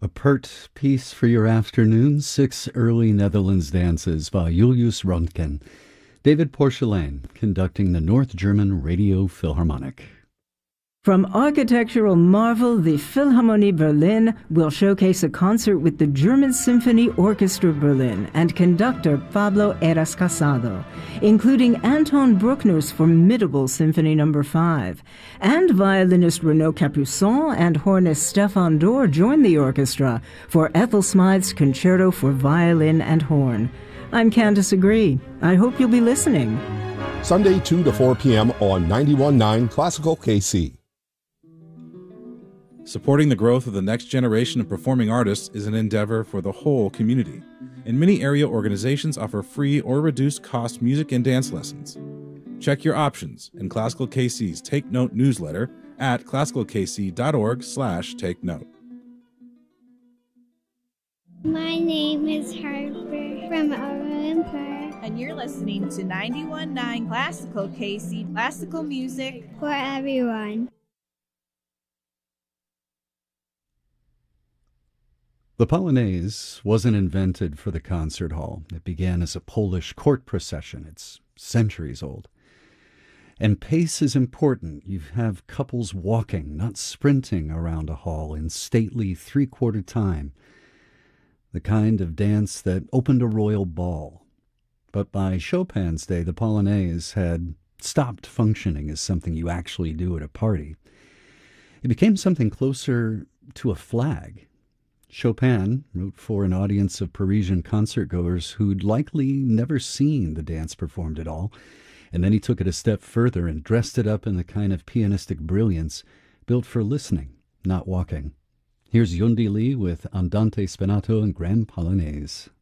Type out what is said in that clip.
A pert piece for your afternoon, 6 early Netherlands dances by Julius Röntgen. David Porcelain conducting the North German Radio Philharmonic. From architectural marvel, the Philharmonie Berlin will showcase a concert with the German Symphony Orchestra Berlin and conductor Pablo Eras Casado, including Anton Bruckner's formidable Symphony No. 5. And violinist Renaud Capuçon and hornist Stefan Dorr join the orchestra for Ethel Smythe's Concerto for Violin and Horn. I'm Candice Agree. I hope you'll be listening. Sunday 2 to 4 p.m. on 91.9 Classical KC. Supporting the growth of the next generation of performing artists is an endeavor for the whole community, and many area organizations offer free or reduced cost music and dance lessons. Check your options in Classical KC's Take Note newsletter at classicalkc.org/takenote. My name is Harper from Olympur. And you're listening to 91.9 Classical KC, classical music for everyone. The Polonaise wasn't invented for the concert hall. It began as a Polish court procession. It's centuries old. And pace is important. You have couples walking, not sprinting around a hall in stately three-quarter time. The kind of dance that opened a royal ball. But by Chopin's day, the Polonaise had stopped functioning as something you actually do at a party. It became something closer to a flag. Chopin wrote for an audience of Parisian concertgoers who'd likely never seen the dance performed at all, and then he took it a step further and dressed it up in the kind of pianistic brilliance built for listening, not walking. Here's Yundi Lee with Andante Spinato and Grand Polonaise.